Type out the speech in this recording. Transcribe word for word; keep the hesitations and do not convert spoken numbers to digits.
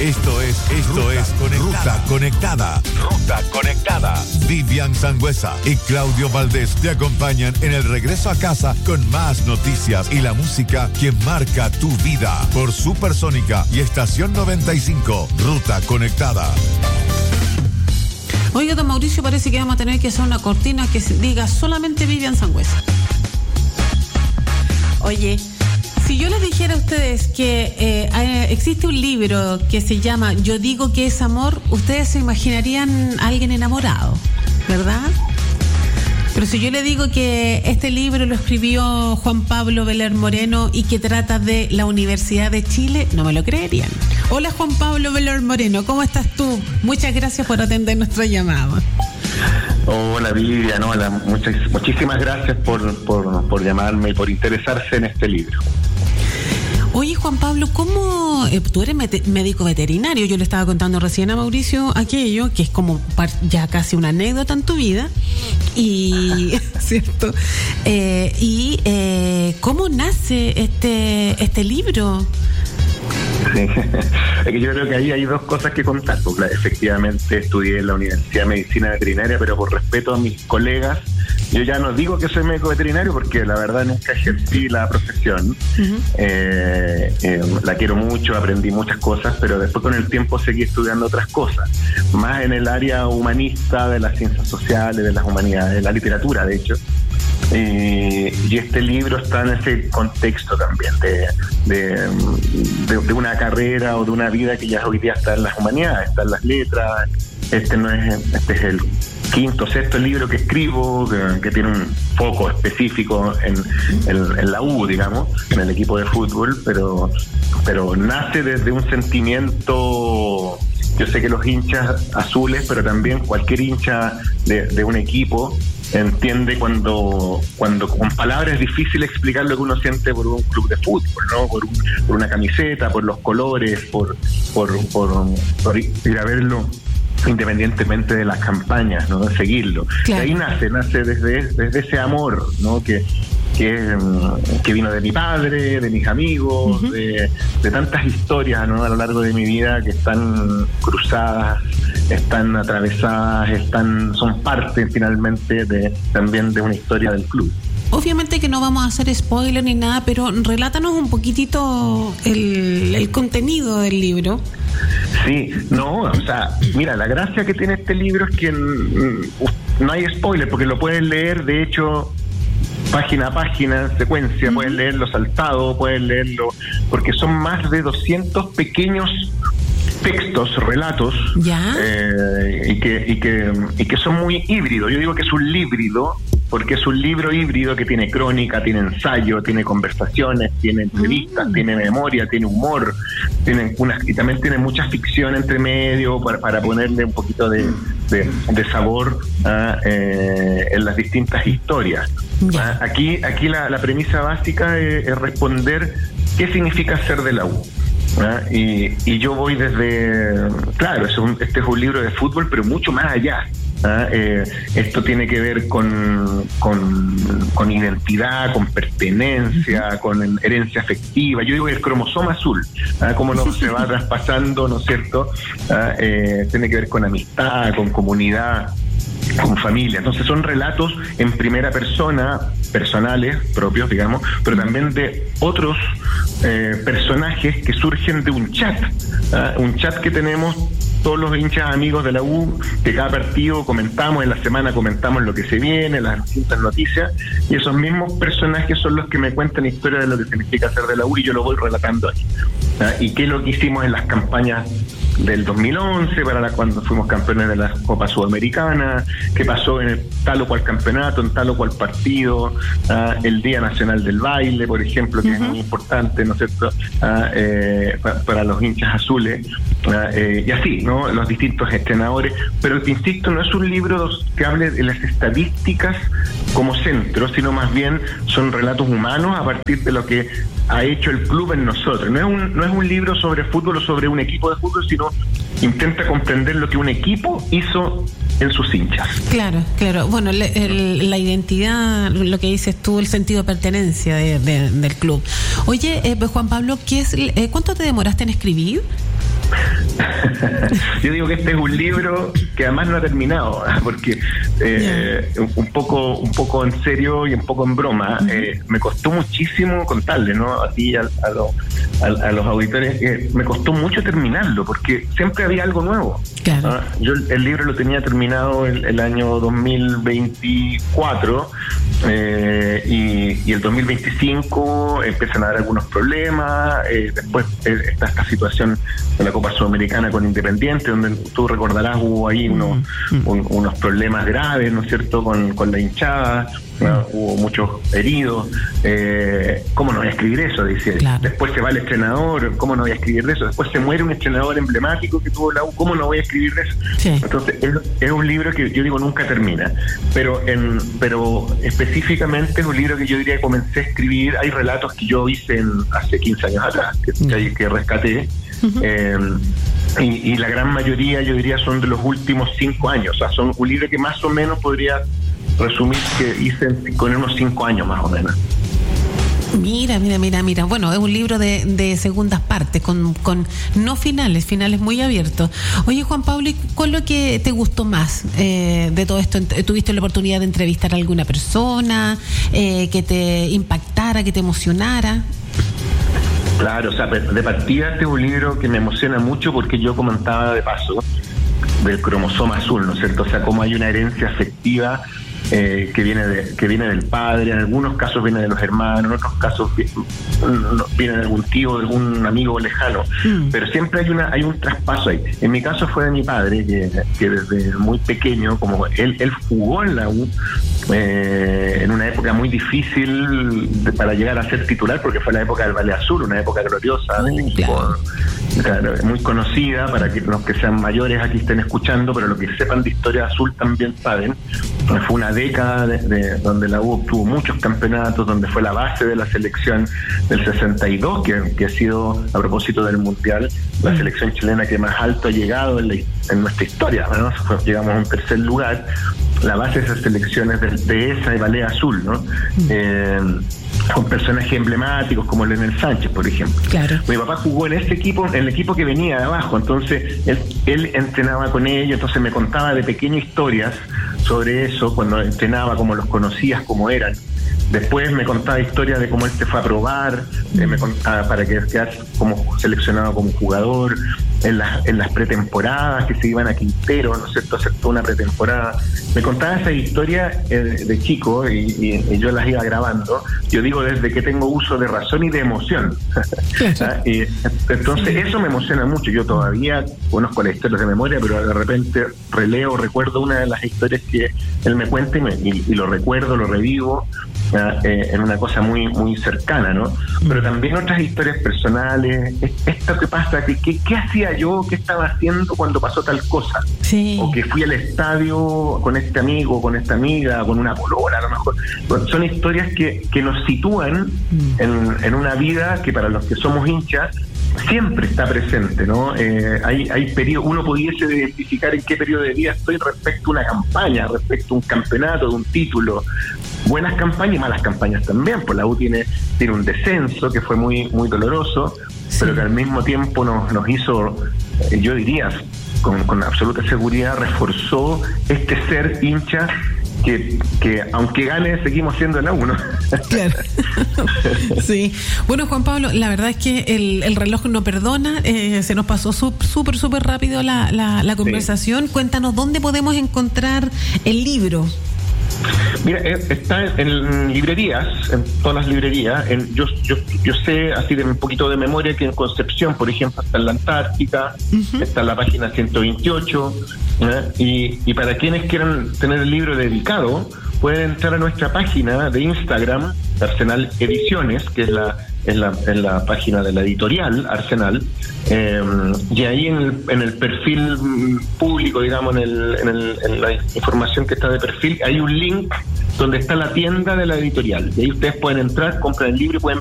Esto es, esto Ruta, es conectada. Ruta Conectada. Ruta Conectada. Vivian Sangüesa y Claudio Valdés te acompañan en el regreso a casa con más noticias y la música que marca tu vida por Supersónica y Estación noventa y cinco. Ruta Conectada. Oiga, don Mauricio, parece que vamos a tener que hacer una cortina que diga solamente Vivian Sangüesa. Oye, si yo les dijera a ustedes que eh, existe un libro que se llama Yo digo que es amor, ustedes se imaginarían a alguien enamorado, ¿verdad? Pero si yo le digo que este libro lo escribió Juan Pablo Veler Moreno y que trata de la Universidad de Chile, no me lo creerían. Hola, Juan Pablo Veler Moreno, ¿cómo estás tú? Muchas gracias por atender nuestra llamada. Hola, Vivian, hola, muchas, muchísimas gracias por, por, por llamarme y por interesarse en este libro. Oye, Juan Pablo, ¿cómo eh, tú eres met- médico veterinario? Yo le estaba contando recién a Mauricio aquello, que es como par- ya casi una anécdota en tu vida. Y, ¿cierto? Eh, y eh, ¿cómo nace este, este libro? Sí, es que yo creo que ahí hay dos cosas que contar. Porque efectivamente estudié en la Universidad de Medicina Veterinaria, pero por respeto a mis colegas, yo ya no digo que soy médico veterinario porque la verdad nunca ejercí la profesión. Uh-huh. eh, eh, la quiero mucho, aprendí muchas cosas, pero después con el tiempo seguí estudiando otras cosas, más en el área humanista, de las ciencias sociales, de las humanidades, de la literatura, de hecho. Eh, y este libro está en ese contexto también de, de, de, de una carrera o de una vida que ya hoy día está en las humanidades, está en las letras. Este no es, este es el quinto, sexto libro que escribo, que, que tiene un foco específico en, en, en la U, digamos, en el equipo de fútbol, pero, pero nace desde un sentimiento. Yo sé que los hinchas azules, pero también cualquier hincha de, de un equipo entiende cuando, cuando con palabras es difícil explicar lo que uno siente por un club de fútbol, ¿no? Por, un, por una camiseta, por los colores, por, por, por, por ir a verlo independientemente de las campañas, ¿no? De seguirlo. Claro. De ahí nace, nace desde, desde ese amor, ¿no? Que Que, que vino de mi padre, de mis amigos, uh-huh. de, de tantas historias, ¿no? A lo largo de mi vida que están cruzadas, están atravesadas, están son parte finalmente de también de una historia del club. Obviamente que no vamos a hacer spoiler ni nada, pero relátanos un poquitito el, el contenido del libro. Sí, no, o sea, mira, la gracia que tiene este libro es que no hay spoiler, porque lo pueden leer, de hecho, página a página, en secuencia, uh-huh. pueden leerlo saltado, pueden leerlo, porque son más de doscientos pequeños textos, relatos, ¿ya? Eh, y que y que y que son muy híbridos. Yo digo que es un líbrido porque es un libro híbrido que tiene crónica, tiene ensayo, tiene conversaciones, tiene entrevistas, mm. tiene memoria, tiene humor, tiene unas, y también tiene mucha ficción entre medio para, para ponerle un poquito de, de, de sabor a, eh, en las distintas historias. Yeah. Aquí, aquí la, la premisa básica es, es responder qué significa ser de la U. ¿Ah? Y, y yo voy desde, claro, es un, este es un libro de fútbol, pero mucho más allá. ¿Ah? Eh, esto tiene que ver con, con, con identidad, con pertenencia, uh-huh. con herencia afectiva. Yo digo el cromosoma azul, ¿ah? Cómo nos se va traspasando, ¿no es cierto? ¿Ah? Eh, tiene que ver con amistad, con comunidad, con familia. Entonces son relatos en primera persona, personales, propios, digamos, pero también de otros eh, personajes que surgen de un chat, ¿ah? Un chat que tenemos todos los hinchas amigos de la U, de cada partido comentamos, en la semana comentamos lo que se viene, las distintas noticias, y esos mismos personajes son los que me cuentan historias de lo que significa ser de la U, y yo lo voy relatando ahí. ¿Ah? Y qué es lo que hicimos en las campañas del dos mil once, para la, cuando fuimos campeones de la Copa Sudamericana, qué pasó en el, tal o cual campeonato, en tal o cual partido, uh, el Día Nacional del Baile, por ejemplo, que uh-huh. es muy importante, ¿no es cierto?, uh, eh, para, para los hinchas azules, uh, eh, y así, ¿no?, los distintos entrenadores. Pero te insisto, no es un libro que hable de las estadísticas como centro, sino más bien son relatos humanos a partir de lo que ha hecho el club en nosotros. No es un, no es un libro sobre fútbol o sobre un equipo de fútbol, sino intenta comprender lo que un equipo hizo en sus hinchas. Claro, claro. Bueno, el, el, la identidad, lo que dices tú, el sentido de pertenencia de, de, del club. Oye, eh, Juan Pablo, ¿qué es, eh, ¿cuánto te demoraste en escribir? Yo digo que este es un libro que además no ha terminado, porque eh, yeah. un poco un poco en serio y un poco en broma, uh-huh. eh, me costó muchísimo contarle, ¿no? A ti, a, a, lo, a, a los auditores, eh, me costó mucho terminarlo, porque siempre había algo nuevo. Claro. ¿Ah? Yo el libro lo tenía terminado el, el año dos mil veinticuatro, eh, y, y el dos mil veinticinco empiezan a haber algunos problemas, eh, después eh, está esta situación de la Copa Sudamericana con Independiente, donde tú recordarás hubo ahí unos, mm. un, unos problemas graves, ¿no es cierto?, con, con la hinchada, ¿no? Hubo muchos heridos. Eh, ¿Cómo no voy a escribir eso? Dice. Claro. Después se va el entrenador, ¿cómo no voy a escribir de eso? Después se muere un entrenador emblemático que tuvo la U, ¿cómo no voy a escribir de eso? Sí. Entonces es, es un libro que yo digo nunca termina, pero en pero específicamente es un libro que yo diría que comencé a escribir. Hay relatos que yo hice en, hace quince años atrás, que, mm. que, que rescaté. Uh-huh. Eh, y, y la gran mayoría, yo diría, son de los últimos cinco años. O sea, son un libro que más o menos podría resumir que hice con unos cinco años más o menos. Mira, mira, mira, mira. Bueno, es un libro de, de segundas partes, con, con no finales, finales muy abiertos. Oye, Juan Pablo, ¿y cuál es lo que te gustó más eh, de todo esto? ¿Tuviste la oportunidad de entrevistar a alguna persona eh, que te impactara, que te emocionara? Claro, o sea, de partida este es un libro que me emociona mucho porque yo comentaba de paso del cromosoma azul, ¿no es cierto? O sea, cómo hay una herencia afectiva eh, que viene de, que viene del padre, en algunos casos viene de los hermanos, en otros casos viene de algún tío, de algún amigo lejano, mm. pero siempre hay una hay un traspaso ahí. En mi caso fue de mi padre, que, que desde muy pequeño, como él, él jugó en la U, eh, en una época muy difícil de, para llegar a ser titular, porque fue la época del Valle Azul, una época gloriosa, mm, del equipo, claro, muy conocida, para que los que sean mayores aquí estén escuchando, pero los que sepan de historia azul también saben. Fue una década de, de, donde la U obtuvo muchos campeonatos, donde fue la base de la selección del sesenta y dos, que, que ha sido, a propósito del Mundial, la selección chilena que más alto ha llegado en, la, en nuestra historia, ¿no? Llegamos a un tercer lugar. La base de esas selecciones de, de esa y Balea Azul, ¿no? Mm. Eh, con personajes emblemáticos como Leonel Sánchez, por ejemplo. Claro. Mi papá jugó en ese equipo, en el equipo que venía de abajo, entonces él, él entrenaba con ellos, entonces me contaba de pequeñas historias sobre eso, cuando entrenaba, cómo los conocías, cómo eran. Después me contaba historias de cómo él se fue a probar, eh, me contaba para que quedara como seleccionado como jugador, en las, en las pretemporadas que se iban a Quintero, ¿no es cierto?, hacer toda una pretemporada. Me contaba esa historia eh, de chico y, y, y yo las iba grabando. Yo digo desde que tengo uso de razón y de emoción. y, entonces eso me emociona mucho. Yo todavía conozco las historias de memoria, pero de repente releo, recuerdo una de las historias que él me cuenta y, me, y, y lo recuerdo, lo revivo. Eh, en una cosa muy muy cercana, ¿no? Pero también otras historias personales, esto que pasa, que, que, ¿qué hacía yo? ¿Qué estaba haciendo cuando pasó tal cosa? Sí. O que fui al estadio con este amigo, con esta amiga, con una polola, a lo mejor. Bueno, son historias que, que nos sitúan mm. en, en una vida que para los que somos hinchas siempre está presente, ¿no? Eh, hay hay periodo, uno pudiese identificar en qué periodo de vida estoy respecto a una campaña, respecto a un campeonato, de un título. Buenas campañas y malas campañas también, pues la U tiene, tiene un descenso que fue muy muy doloroso, sí. pero que al mismo tiempo nos, nos hizo, eh, yo diría, con, con absoluta seguridad, reforzó este ser hincha que, que aunque gane seguimos siendo la U, ¿no? Claro. Sí. Bueno, Juan Pablo, la verdad es que el, el reloj no perdona, eh, se nos pasó súper, súper rápido la, la, la conversación. Sí. Cuéntanos, ¿dónde podemos encontrar el libro? Mira, está en librerías, en todas las librerías. En, yo, yo yo sé, así de un poquito de memoria, que en Concepción, por ejemplo, está en la Antártica, uh-huh. está en la página ciento veintiocho, ¿eh? y, y para quienes quieran tener el libro dedicado, pueden entrar a nuestra página de Instagram, Arsenal Ediciones, que es la en la, en la página de la editorial Arsenal, eh, y ahí en el, en el perfil público, digamos, en, el, en, el, en la información que está de perfil, hay un link donde está la tienda de la editorial, y ahí ustedes pueden entrar, compran el libro y pueden